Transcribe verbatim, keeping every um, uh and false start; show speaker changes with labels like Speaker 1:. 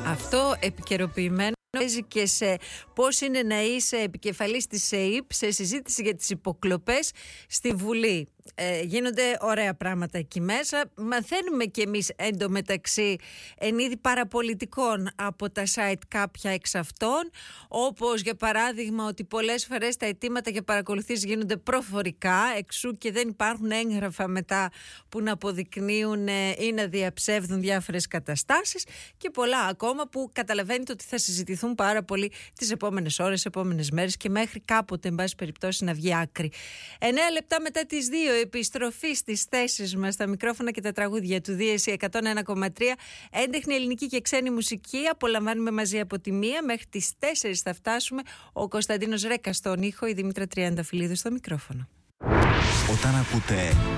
Speaker 1: Αυτό επικαιροποιημένο παίζει και σε πώς είναι να είσαι επικεφαλής της ΕΕΠ σε συζήτηση για τις υποκλοπές στη Βουλή. Ε, γίνονται ωραία πράγματα εκεί μέσα. Μαθαίνουμε κι εμείς εντωμεταξύ εν είδη παραπολιτικών από τα site κάποια εξ αυτών, όπως για παράδειγμα ότι πολλές φορές τα αιτήματα για παρακολουθήσεις γίνονται προφορικά, εξού και δεν υπάρχουν έγγραφα μετά που να αποδεικνύουν ή να διαψεύδουν διάφορες καταστάσεις, και πολλά ακόμα που καταλαβαίνετε ότι θα συζητηθούν πάρα πολύ τις επόμενες ώρες, επόμενες μέρες και μέχρι κάποτε, εν πάση περιπτώσει, να βγει άκρη. Εννέα λεπτά μετά τις δύο, επιστροφή στις θέσεις μας στα μικρόφωνα και τα τραγούδια του Δίεση εκατόν ένα κόμμα τρία. Έντεχνη ελληνική και ξένη μουσική απολαμβάνουμε μαζί από τη μία μέχρι τις τέσσερις θα φτάσουμε. Ο Κωνσταντίνος Ρέκας στον ήχο, η Δήμητρα Τριανταφυλλίδου στο μικρόφωνο.
Speaker 2: Όταν ακούτε